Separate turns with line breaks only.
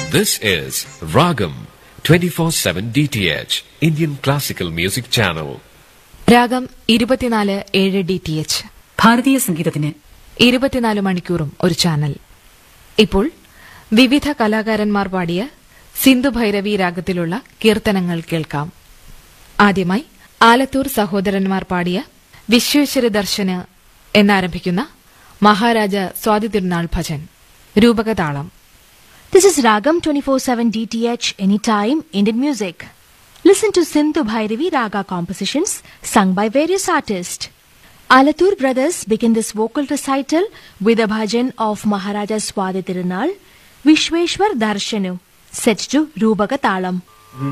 This is Ragam 24/7 DTH Indian Classical Music Channel.
രാഗം 24/7 DTH
ഭാരതീയ സംഗീതത്തിന്
24 മണിക്കൂറും ഒരു ചാനൽ. ഇപ്പോൾ വിവിധ കലാകാരന്മാർ പാടിയ സിന്ധു ഭൈരവി രാഗത്തിലുള്ള കീർത്തനങ്ങൾ കേൾക്കാം. ആദ്യമായി ആലത്തൂർ സഹോദരന്മാർ പാടിയ വിശ്വേശ്വര ദർശന് എന്നാരംഭിക്കുന്ന Maharaja Swathi Thirunal bhajan, രൂപകതാളം.
This is Ragam 24/7 DTH Anytime Indian Music. Listen to Sindhu Bhairavi Raga compositions sung by various artists. Alathur brothers begin this vocal recital with a bhajan of Maharaja Swadhi Tirunal, Vishweshwar Darshanu, set to Rupaka Talam.